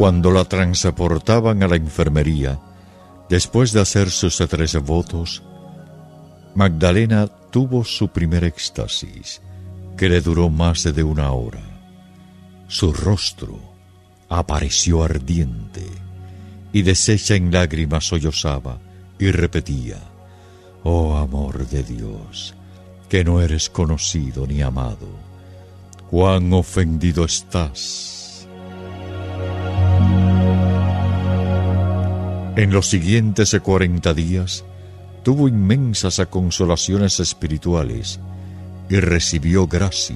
Cuando la transportaban a la enfermería, después de hacer sus 3 votos, Magdalena tuvo su primer éxtasis, que le duró más de 1 hora. Su rostro apareció ardiente, y deshecha en lágrimas sollozaba y repetía: «Oh amor de Dios, que no eres conocido ni amado, cuán ofendido estás». En los siguientes 40 días tuvo inmensas consolaciones espirituales y recibió gracia